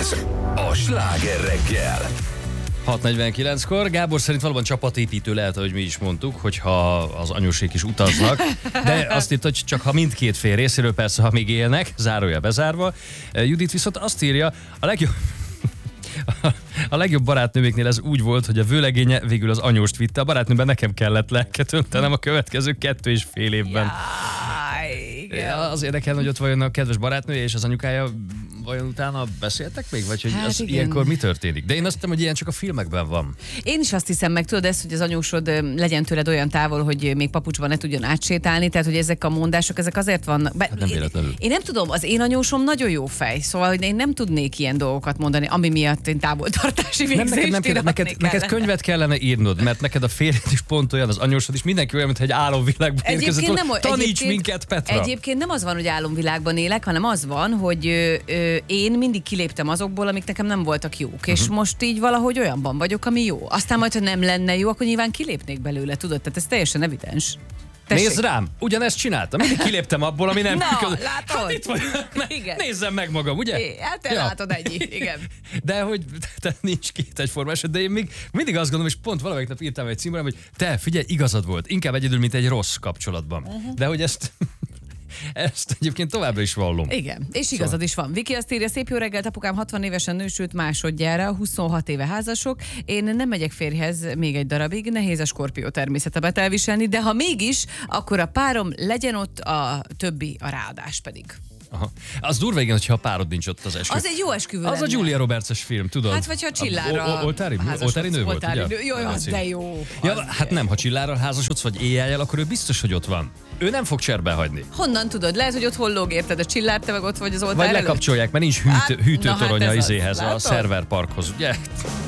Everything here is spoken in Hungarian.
Ez a Sláger reggel. 6:49-kor. Gábor szerint valóban csapatépítő lehet, ahogy mi is mondtuk, hogyha az anyósék is utaznak. De azt itt, hogy csak ha mindkét fél részéről, persze, ha még élnek, zárója bezárva. Judit viszont azt írja, a legjobb barátnőméknél ez úgy volt, hogy a vőlegénye végül az anyóst vitte. A barátnőben nekem kellett lelket öntenem a következő 2,5 évben. Igen. Az érdekel, hogy ott vajon a kedves barátnője és az anyukája vajon utána beszéltek még? Vagy hogy Hát ilyenkor mi történik? De én azt hiszem, hogy ilyen csak a filmekben van. Én is azt hiszem, meg tudod ezt, hogy az anyósod legyen tőled olyan távol, hogy még papucsban ne tudjon átsétálni, tehát hogy ezek a mondások, ezek azért vannak. Hát nem véletlenül. Én nem tudom, az én anyósom nagyon jó fej, szóval hogy én nem tudnék ilyen dolgokat mondani, ami miatt én távoltartási végzést neked könyvet kellene írnod, mert neked a férjed is pont olyan, az anyósod is, mindenki olyan, mintha egy álomvilágban érkezett. Taníts minket, Petra! Egyébként nem az van, hogy álomvilágban élek, hanem az van, hogy én mindig kiléptem azokból, amik nekem nem voltak jók, és most így valahogy olyanban vagyok, ami jó. Aztán majd, ha nem lenne jó, akkor nyilván kilépnék belőle, tudod? Tehát ez teljesen evidens. Tessék. Nézd rám, ugyanezt csináltam. Mindig kiléptem abból, ami nem működött. Látod? Hát itt vagy. Igen. Nézzem meg magam, ugye? Hát te látod ennyi, igen. De hogy te nincs két egyforma eset, de én mindig azt gondolom, és pont valamelyik nap írtam egy címre, hogy te figyelj, igazad volt, inkább egyedül, mint egy rossz kapcsolatban. De hogy ezt egyébként továbbra is vallom. Igen, és igazad is van. Viki azt írja, szép jó reggelt, apukám 60 évesen nősült másodjára, 26 éve házasok. Én nem megyek férjhez még egy darabig, nehéz a skorpió természetemet elviselni, de ha mégis, akkor a párom legyen ott, a többi a ráadás pedig. Aha. Az durva, igen, hogyha a párod nincs ott az eskü. Az egy jó esküvő Az lenne. a Julia Roberts-es film, tudod? Hát, vagy ha Csillára Oltári nő volt, ugye? Jó, az de jó. Ja, hát nem, ha Csillárral házasodsz, vagy éjjel, akkor ő biztos, hogy ott van. Ő nem fog cserbe hagyni. Honnan tudod? Lehet, hogy ott hollóg, érted? A Csillár, te meg ott vagy az oltár Vagy előtt? lekapcsolják, mert nincs hűtőtorony ez az. izéhez, a Látod? szerverparkhoz, ugye?